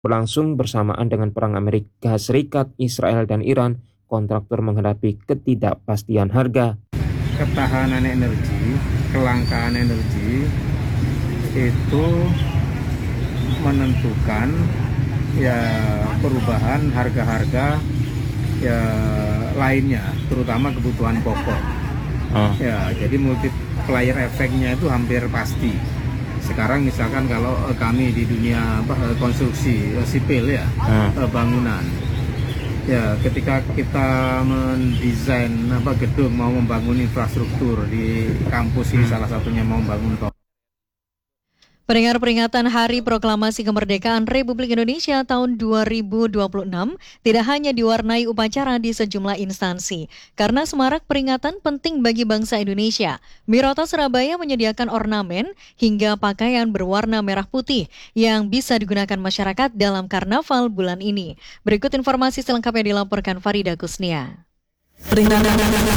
Berlangsung bersamaan dengan perang Amerika Serikat, Israel, dan Iran, kontraktor menghadapi ketidakpastian harga. Ketahanan energi, kelangkaan energi itu menentukan perubahan harga-harga lainnya, terutama kebutuhan pokok. Jadi multiplier efeknya itu hampir pasti. Sekarang misalkan kalau kami di dunia konstruksi sipil bangunan, ketika kita mendesain gedung, mau membangun infrastruktur di kampus ini, salah satunya mau membangun tol. Pendengar, peringatan Hari Proklamasi Kemerdekaan Republik Indonesia tahun 2026 tidak hanya diwarnai upacara di sejumlah instansi. Karena semarak peringatan penting bagi bangsa Indonesia, Mirota Surabaya menyediakan ornamen hingga pakaian berwarna merah putih yang bisa digunakan masyarakat dalam karnaval bulan ini. Berikut informasi selengkapnya dilaporkan Farida Kusnia. Peringatan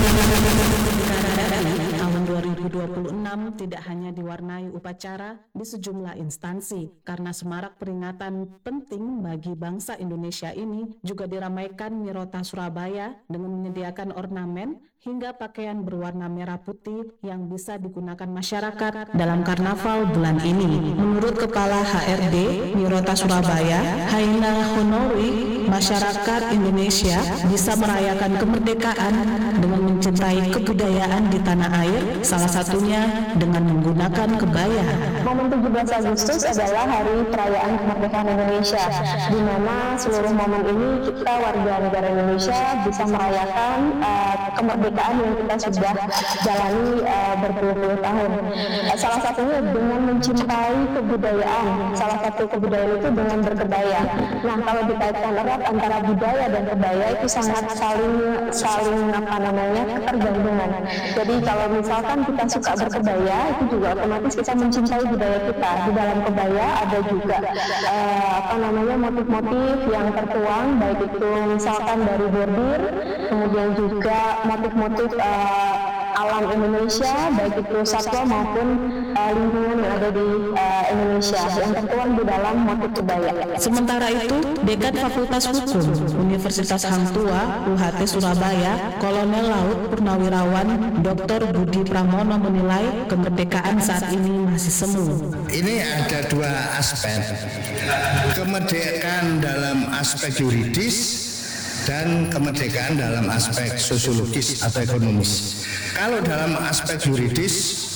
tahun 2026 tidak hanya diwarnai upacara di sejumlah instansi, karena semarak peringatan penting bagi bangsa Indonesia ini juga diramaikan Mirota Surabaya dengan menyediakan ornamen hingga pakaian berwarna merah putih yang bisa digunakan masyarakat dalam karnaval bulan ini. Menurut Kepala HRD Mirota Surabaya, Haina Honori, masyarakat Indonesia bisa merayakan kemerdekaan dengan mencintai kebudayaan di tanah air, salah satunya dengan menggunakan kebaya. Momen 17 Agustus adalah hari perayaan kemerdekaan Indonesia, di mana seluruh momen ini kita warga negara Indonesia bisa merayakan kemerdekaan yang kita sudah jalani berpuluh-puluh tahun. Salah satunya dengan mencintai kebudayaan. Salah satu kebudayaan itu dengan berkebaya. Nah, kalau dikaitkan erat antara budaya dan kebaya itu sangat saling ketergantungan. Jadi kalau misalkan kita suka berkebaya, itu juga otomatis kita mencintai budaya kita. Di dalam kebaya ada juga motif-motif yang tertuang, baik itu misalkan dari bordir, kemudian juga motif-motif alam Indonesia, baik itu satwa maupun lingkungan yang ada di Indonesia yang tertuang di dalam motif kebaya. Sementara itu, Dekan Fakultas Hukum Universitas Hang Tua UHT Surabaya, Kolonel Laut Purnawirawan Dr. Budi Pramono menilai kemerdekaan saat ini masih semu. Ini ada dua aspek, kemerdekaan dalam aspek yuridis dan kemerdekaan dalam aspek sosiologis atau ekonomis. Kalau dalam aspek yuridis,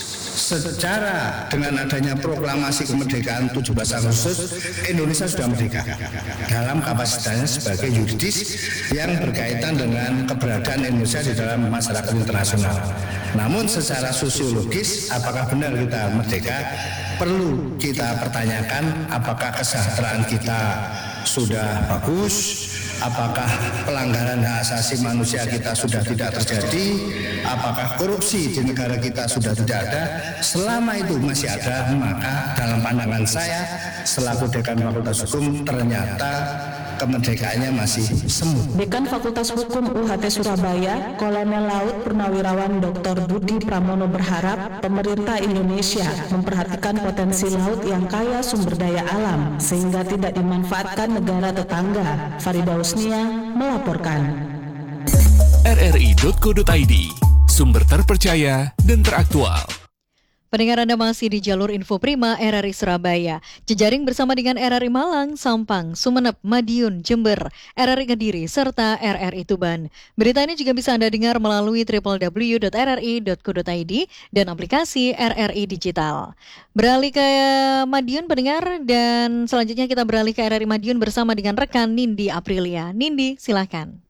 secara dengan adanya proklamasi kemerdekaan 17 Agustus, Indonesia sudah merdeka dalam kapasitasnya sebagai yuridis yang berkaitan dengan keberadaan Indonesia di dalam masyarakat internasional. Namun secara sosiologis, apakah benar kita merdeka? Perlu kita pertanyakan apakah kesejahteraan kita sudah bagus, apakah pelanggaran hak asasi manusia kita sudah tidak terjadi, apakah korupsi di negara kita sudah tidak ada. Selama itu masih ada, maka dalam pandangan saya selaku Dekan Fakultas Hukum ternyata kemerdekaannya masih semu. Dekan Fakultas Hukum UHT Surabaya, Kolonel Laut Purnawirawan Dr. Budi Pramono berharap pemerintah Indonesia memperhatikan potensi laut yang kaya sumber daya alam sehingga tidak dimanfaatkan negara tetangga. Farida Kusnia melaporkan. RRI.co.id, sumber terpercaya dan teraktual. Pendengar, Anda masih di jalur Info Prima RRI Surabaya. Jejaring bersama dengan RRI Malang, Sampang, Sumeneb, Madiun, Jember, RRI Kediri, serta RRI Tuban. Berita ini juga bisa Anda dengar melalui www.rri.co.id dan aplikasi RRI Digital. Beralih ke Madiun, pendengar, dan selanjutnya kita beralih ke RRI Madiun bersama dengan rekan Nindi Aprilia. Nindi, silakan.